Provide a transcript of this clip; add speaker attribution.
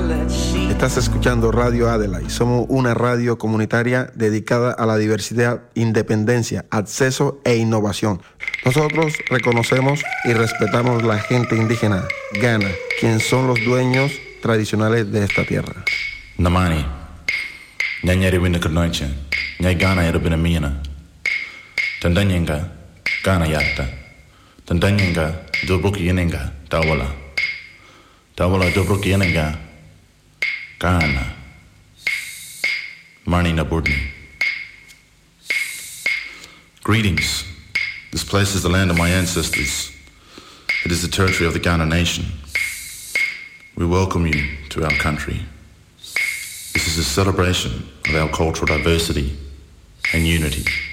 Speaker 1: Estás escuchando Radio Adelaide. Somos una radio comunitaria dedicada a la diversidad, independencia, acceso e innovación. Nosotros reconocemos y respetamos la gente indígena, Gana, quienes son los dueños tradicionales de esta tierra.
Speaker 2: Namani, Nyanyeri Winnakarnoiche, Nyay Gana Yerabinamina, Tandanyenga, Gana Yatta, Tandanyenga, Dobruki Yenenga, Tawala, Tawala Dobruki Yenenga, Gana, Marni Naburdni. Greetings. This place is the land of my ancestors. It is the territory of the Ghana nation. We welcome you to our country. This is a celebration of our cultural diversity and unity.